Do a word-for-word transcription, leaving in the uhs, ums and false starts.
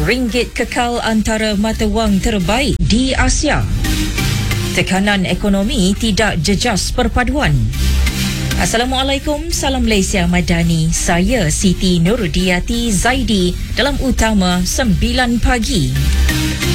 Ringgit kekal antara mata wang terbaik di Asia. Tekanan ekonomi tidak jejas perpaduan. Assalamualaikum, salam Malaysia Madani. Saya Siti Nurdiati Zaidi dalam Utama sembilan pagi.